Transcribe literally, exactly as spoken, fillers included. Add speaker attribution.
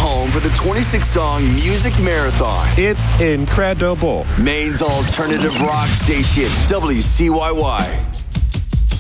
Speaker 1: home for the twenty-six song Music Marathon.
Speaker 2: It's incredible.
Speaker 1: Maine's alternative rock station, W C Y Y.